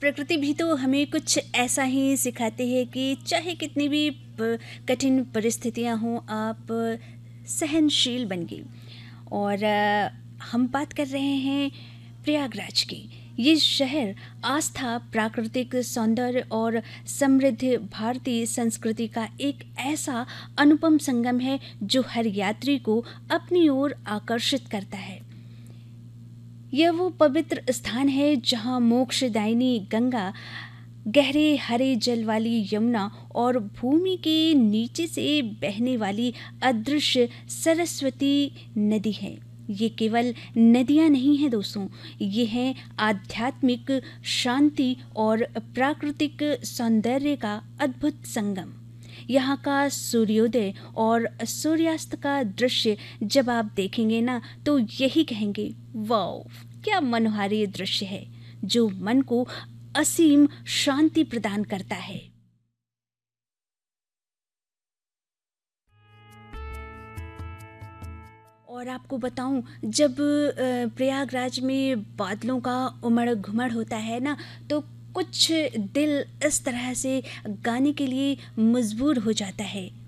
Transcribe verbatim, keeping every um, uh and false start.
प्रकृति भी तो हमें कुछ ऐसा ही सिखाती है कि चाहे कितनी भी प- कठिन परिस्थितियां हों, आप सहनशील बनिए। और अ, हम बात कर रहे हैं प्रयागराज की। ये शहर आस्था, प्राकृतिक सौंदर्य और समृद्ध भारतीय संस्कृति का एक ऐसा अनुपम संगम है जो हर यात्री को अपनी ओर आकर्षित करता है। यह वो पवित्र स्थान है जहाँ मोक्षदायिनी गंगा, गहरे हरे जल वाली यमुना और भूमि के नीचे से बहने वाली अदृश्य सरस्वती नदी है। ये केवल नदियाँ नहीं हैं दोस्तों, ये हैं आध्यात्मिक शांति और प्राकृतिक सौंदर्य का अद्भुत संगम। यहाँ का सूर्योदय और सूर्यास्त का दृश्य जब आप देखेंगे ना, तो यही कहेंगे, वाओ क्या मनोहारी दृश्य है, जो मन को असीम शांति प्रदान करता है। और आपको बताऊं, जब अ, प्रयागराज में बादलों का उमड़ घुमड़ होता है ना, तो कुछ दिल इस तरह से गाने के लिए मजबूर हो जाता है।